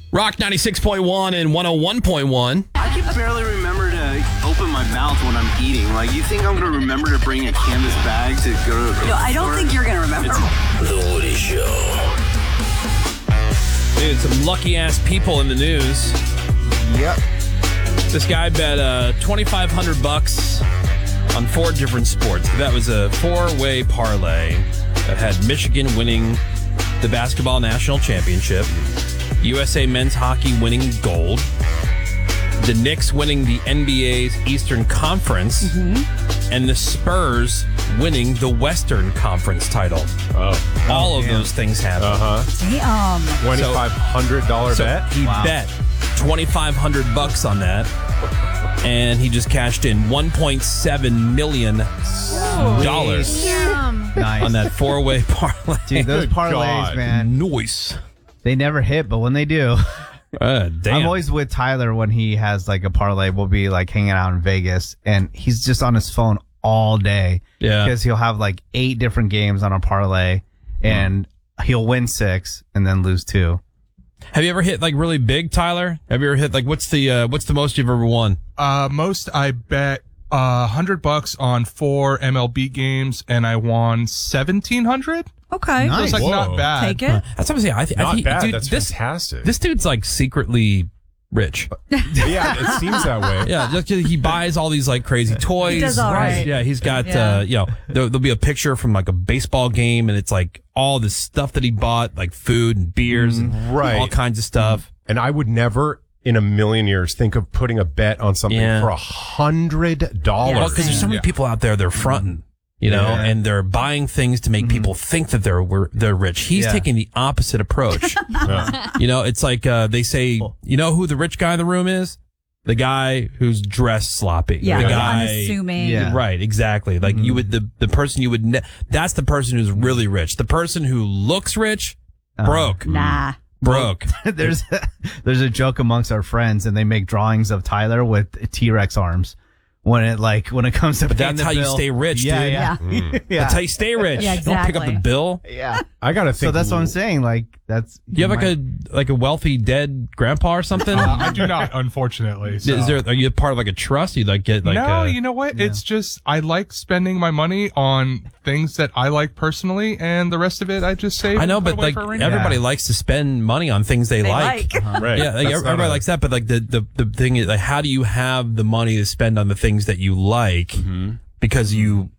Rock 96.1 and 101.1. I can barely remember to open my mouth when I'm eating. Like, you think I'm going to remember to bring a canvas bag to go to the No, I don't think you're going to remember. The Woody Show. Dude, some lucky-ass people in the news. Yep. This guy bet $2,500 on 4 different sports. That was a 4-way parlay that had Michigan winning the basketball national championship, USA men's hockey winning gold, the Knicks winning the NBA's Eastern Conference, and the Spurs winning the Western Conference title. All of those things happened. Damn. $2,500 bet? He bet $2,500 on that, and he just cashed in $1.7 million Nice. on that 4-way parlay. Dude, those parlays, man, Noise. they never hit, but when they do, Damn. I'm always with Tyler when he has like a parlay. We'll be like hanging out in Vegas, and he's just on his phone all day. Yeah. Because he'll have like 8 different games on a parlay, and he'll win 6 and then lose 2. Have you ever hit like really big, Tyler? Have you ever hit like what's the most you've ever won? Most I bet $100 on 4 MLB games, and I won $1,700. Okay. Nice. So it's like not bad. Take it. That's what I'm saying. I think Not bad. Dude, That's fantastic. This dude's like secretly rich. Yeah, it seems that way. Yeah, just, he buys all these like crazy toys. He does all right. Yeah, he's got Yeah. there'll be a picture from like a baseball game, and it's like all this stuff that he bought, like food and beers and Right. all kinds of stuff. And I would never in a million years think of putting a bet on something Yeah. for $100. Well, because there's so many people out there, they're fronting, you know, Yeah. and they're buying things to make people think that they're rich. He's taking the opposite approach. You know, it's like they say, you know who the rich guy in the room is? The guy who's dressed sloppy. Yeah. The guy, Unassuming. Yeah. Right, exactly. Like you would, the person you would, that's the person who's really rich. The person who looks rich, broke. Nah. Broke. there's a joke amongst our friends, and they make drawings of Tyler with T-Rex arms. When it comes to But paying that's the how you bill. stay rich, dude. Yeah. That's how you stay rich. Yeah, Don't pick up the exactly. bill. Yeah. I got to think. So that's what I'm saying. Like that's. Do you have like a wealthy dead grandpa or something? I do not, unfortunately. So. Are you part of like a trust? You like get like no, you know what? Yeah. It's just I like spending my money on things that I like personally, and the rest of it I just save. I know, and put but away like for a rainy everybody day. likes to spend money on things they like. Right. Yeah, like That's not everybody a- likes that, but like the thing is, like, how do you have the money to spend on the things that you like? Because you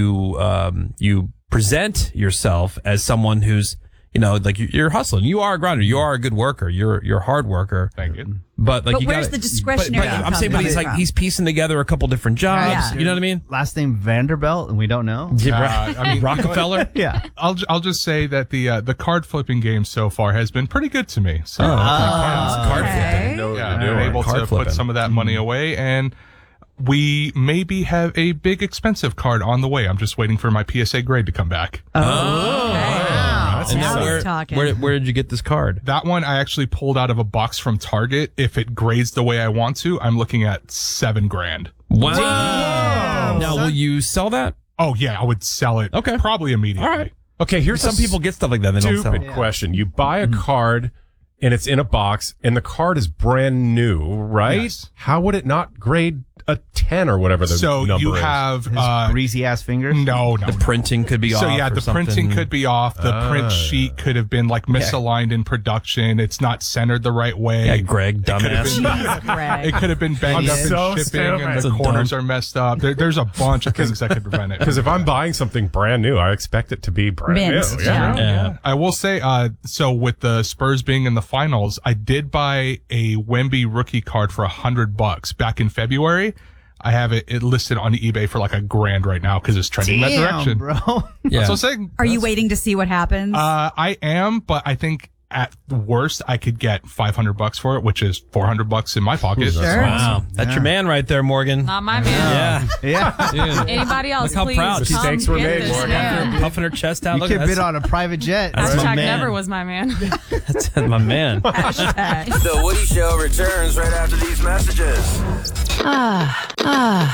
present yourself as someone who's, you know, like you're hustling. You are a grinder. You are a good worker. You're a hard worker. Thank you. But like, But you where's gotta, the discretionary But I'm income saying, but he's coming like from? he's piecing together a couple different jobs. Yeah. You know what I mean? Last name Vanderbilt, and we don't know. I mean, Rockefeller. Yeah. I'll just say that the card flipping game so far has been pretty good to me. So Card Okay. know what yeah, you're I'm doing. able Card to flipping. put some of that money away, and we maybe have a big expensive card on the way. I'm just waiting for my PSA grade to come back. And Now then he's talking. where did you get this card? That one I actually pulled out of a box from Target. If it grades the way I want to, I'm looking at $7,000. Wow. Now, will you sell that? Oh yeah, I would sell it. Okay. Probably immediately. All right. Okay, here's Some people get stuff like that. They don't sell stupid it. question. You buy a card and it's in a box and the card is brand new, right? Yes. How would it not grade a 10 or whatever the So number you is? have His greasy ass fingers. no. The printing could be off. So yeah, or the something. printing could be off. The print sheet could have been like misaligned in production. It's not centered the right way. Yeah, Greg, Could have dumbass. been- Greg. It could have been banged up in so shipping, stupid. and That's the a corners dumb- are messed up. There's a bunch of things that could prevent it. Because if I'm buying something brand new, I expect it to be brand Mint, new. yeah. Yeah. I will say, so with the Spurs being in the finals, I did buy a Wemby rookie card for $100 back in February. I have it listed on eBay for like $1,000 right now because it's trending that direction. bro. Yeah. So I'm saying, Are you waiting to see what happens? I am, but I think at the worst I could get $500 for it, which is $400 in my pocket. Sure. Wow. That's your man right there, Morgan. Not my man. Yeah. Yeah. Dude. Anybody else, Look how please proud she come thinks we're get made, this Morgan. man. Puffing her chest out. You Look, could that's, bid on a private jet. That's my Hashtag man. never was my man. that's my man. Hashtag. The Woody Show returns right after these messages.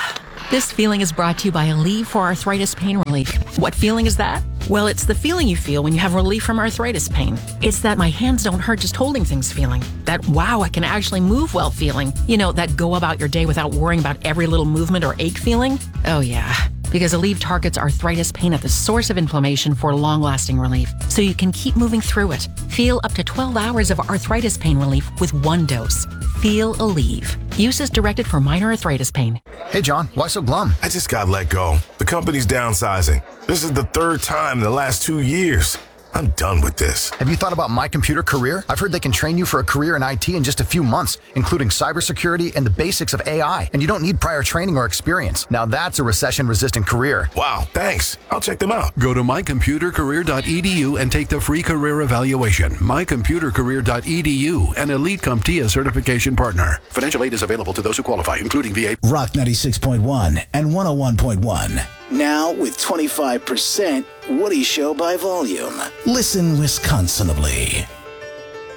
This feeling is brought to you by Aleve for Arthritis Pain Relief. What feeling is that? Well, it's the feeling you feel when you have relief from arthritis pain. It's that my hands don't hurt just holding things feeling. That wow, I can actually move well feeling. You know, that go about your day without worrying about every little movement or ache feeling. Oh yeah. Because Aleve targets arthritis pain at the source of inflammation for long-lasting relief, so you can keep moving through it. Feel up to 12 hours of arthritis pain relief with one dose. Feel Aleve. Use is directed for minor arthritis pain. Hey, John, why so glum? I just got let go. The company's downsizing. This is the third time in the last 2 years. I'm done with this. Have you thought about My Computer Career? I've heard they can train you for a career in IT in just a few months, including cybersecurity and the basics of AI. And you don't need prior training or experience. Now that's a recession-resistant career. Wow, thanks. I'll check them out. Go to mycomputercareer.edu and take the free career evaluation. Mycomputercareer.edu, an Elite CompTIA certification partner. Financial aid is available to those who qualify, including VA. Rock 96.1 and 101.1. Now with 25% Woody Show by volume. Listen Wisconsinably.